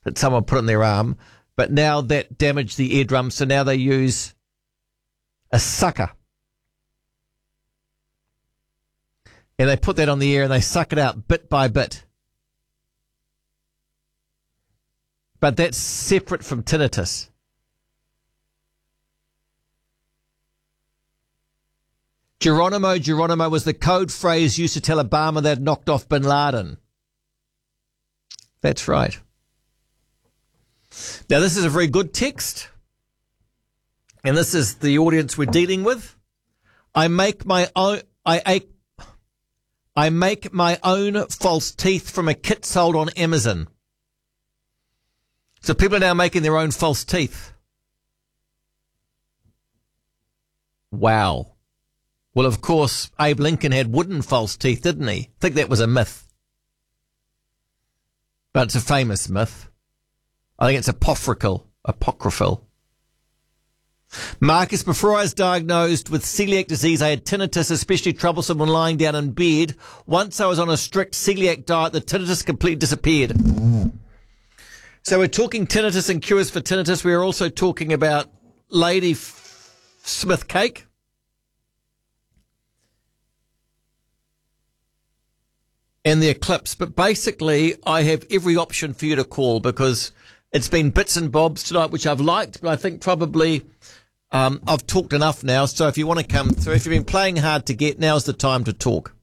that someone put on their arm, but now that damaged the eardrum, so now they use a sucker. And they put that on the ear and they suck it out bit by bit. But that's separate from tinnitus. Geronimo was the code phrase used to tell Obama they'd knocked off bin Laden. That's right. Now, this is a very good text. And this is the audience we're dealing with. I make my own false teeth from a kit sold on Amazon. So people are now making their own false teeth. Wow. Well, of course, Abe Lincoln had wooden false teeth, didn't he? I think that was a myth. But it's a famous myth. I think it's apocryphal. Marcus, before I was diagnosed with celiac disease, I had tinnitus, especially troublesome when lying down in bed. Once I was on a strict celiac diet, the tinnitus completely disappeared. So we're talking tinnitus and cures for tinnitus. We're also talking about Lady Smith cake. And the eclipse. But basically, I have every option for you to call because it's been bits and bobs tonight, which I've liked, but I think probably I've talked enough now. So if you want to come through, if you've been playing hard to get, now's the time to talk.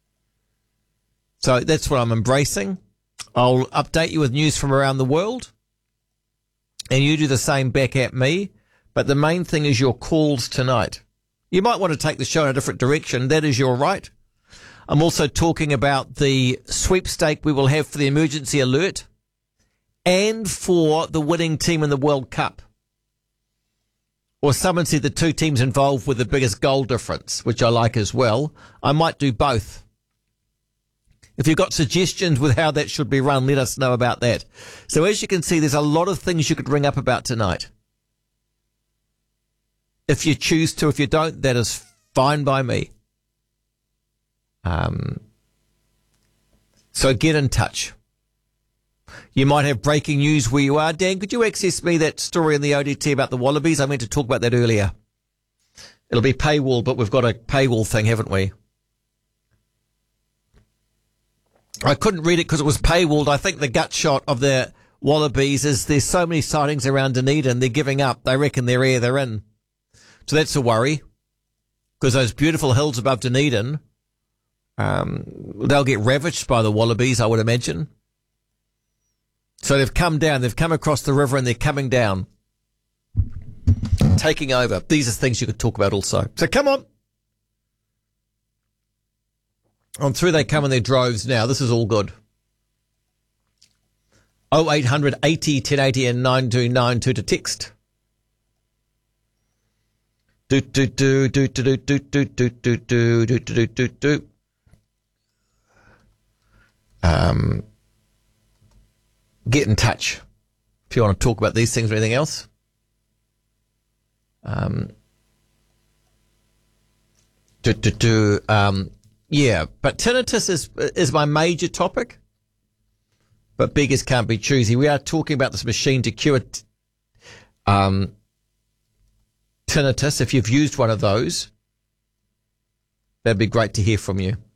So that's what I'm embracing. I'll update you with news from around the world, and you do the same back at me. But the main thing is your calls tonight. You might want to take the show in a different direction. That is your right. I'm also talking about the sweepstake we will have for the emergency alert and for the winning team in the World Cup. Or someone said the two teams involved with the biggest goal difference, which I like as well. I might do both. If you've got suggestions with how that should be run, let us know about that. So as you can see, there's a lot of things you could ring up about tonight. If you choose to, if you don't, that is fine by me. So get in touch. You might have breaking news where you are. Dan, could you access me that story in the ODT about the Wallabies? I meant to talk about that earlier. It'll be paywall, but we've got a paywall thing, haven't we? I couldn't read it because it was paywalled. I think the gut shot of the Wallabies is there's so many sightings around Dunedin, they're giving up. They reckon they're in. So that's a worry because those beautiful hills above Dunedin, they'll get ravaged by the Wallabies, I would imagine. So they've come down, they've come across the river and they're coming down, taking over. These are things you could talk about also. So come on. On through they come in their droves now. This is all good. 0800 80 1080 and 9292 to text. Get in touch if you want to talk about these things or anything else. Yeah, but tinnitus is my major topic. But beggars can't be choosy. We are talking about this machine to cure tinnitus. If you've used one of those, that'd be great to hear from you.